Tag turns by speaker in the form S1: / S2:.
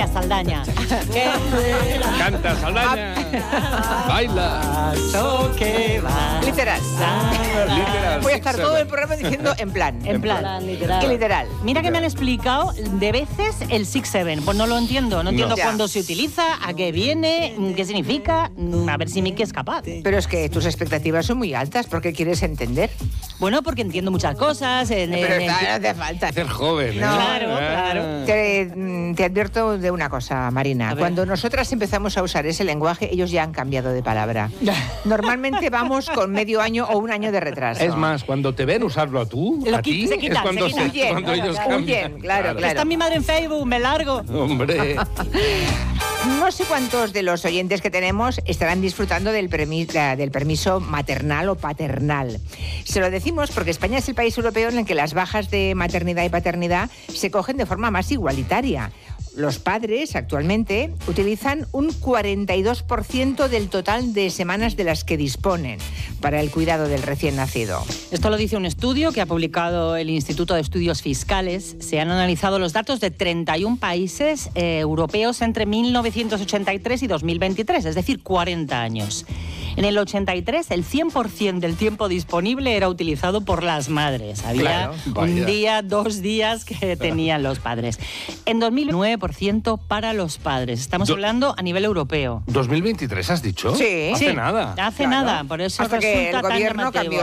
S1: Vaya, Saldaña.
S2: Canta, Saldaña. Baila.
S3: Literal.
S2: Literal.
S3: Voy a estar todo el programa diciendo en plan.
S1: En plan.
S4: literal.
S3: ¿Qué literal?
S1: Mira que me han explicado de veces el 6-7. Pues no lo entiendo. No entiendo
S3: Ya.
S1: cuándo se utiliza, a qué viene, qué significa. A ver si Miki es capaz.
S3: Pero es que tus expectativas son muy altas. ¿Por qué quieres entender?
S1: Bueno, porque entiendo muchas cosas.
S3: Pero no te falta.
S2: Ser joven, ¿eh?
S3: No.
S1: Claro.
S3: Te advierto de una cosa, Marina.
S1: A ver.
S3: Cuando nosotras empezamos a usar ese lenguaje, ellos ya han cambiado de palabra. Normalmente vamos con medio año o un año de retraso.
S2: Es más, cuando te ven usarlo a
S1: Lo
S2: ti,
S1: se quitan,
S2: es cuando,
S1: se quitan.
S2: cuando ellos cambian.
S3: Huyen, claro.
S1: Está mi madre en Facebook, me largo.
S2: Hombre.
S3: No sé cuántos de los oyentes que tenemos estarán disfrutando del permiso maternal o paternal. Se lo decimos porque España es el país europeo en el que las bajas de maternidad y paternidad se cogen de forma más igualitaria. Los padres actualmente utilizan un 42% del total de semanas de las que disponen para el cuidado del recién nacido.
S1: Esto lo dice un estudio que ha publicado el Instituto de Estudios Fiscales. Se han analizado los datos de 31 países europeos entre 1983 y 2023, es decir, 40 años. En el 83, el 100% del tiempo disponible era utilizado por las madres. Había un día, 2 días que tenían los padres. En 2009% para los padres. Estamos hablando a nivel europeo.
S2: ¿2023 has dicho?
S3: Sí.
S2: Hace nada.
S1: Hace nada, por eso
S3: Hasta que
S1: resulta
S3: el
S1: tan
S3: gobierno
S1: llamativo.
S3: cambió